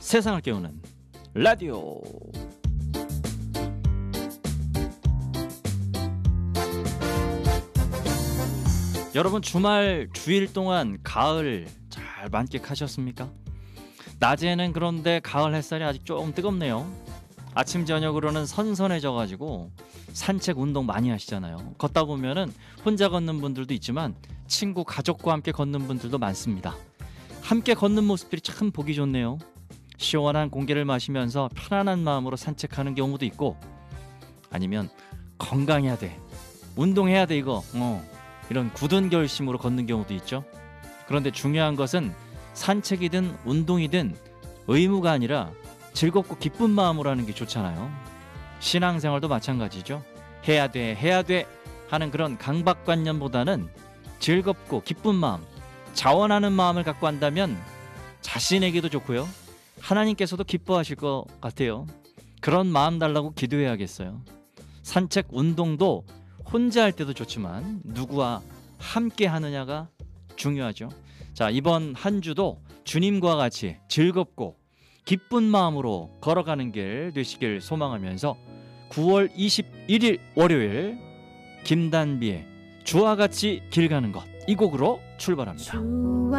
세상을 깨우는 라디오. 여러분 주일 동안 가을 잘 만끽하셨습니까? 낮에는 그런데 가을 햇살이 아직 조금 뜨겁네요. 아침 저녁으로는 선선해져가지고 산책 운동 많이 하시잖아요. 걷다 보면은 혼자 걷는 분들도 있지만 친구 가족과 함께 걷는 분들도 많습니다. 함께 걷는 모습들이 참 보기 좋네요. 시원한 공기를 마시면서 편안한 마음으로 산책하는 경우도 있고, 아니면 건강해야 돼, 운동해야 돼 이거 이런 굳은 결심으로 걷는 경우도 있죠. 그런데 중요한 것은 산책이든 운동이든 의무가 아니라 즐겁고 기쁜 마음으로 하는 게 좋잖아요. 신앙생활도 마찬가지죠. 해야 돼 하는 그런 강박관념보다는 즐겁고 기쁜 마음, 자원하는 마음을 갖고 한다면 자신에게도 좋고요, 하나님께서도 기뻐하실 것 같아요. 그런 마음 달라고 기도해야겠어요. 산책 운동도 혼자 할 때도 좋지만 누구와 함께 하느냐가 중요하죠. 자, 이번 한 주도 주님과 같이 즐겁고 기쁜 마음으로 걸어가는 길 되시길 소망하면서 9월 21일 월요일 김단비의 주와 같이 길 가는 것, 이 곡으로 출발합니다.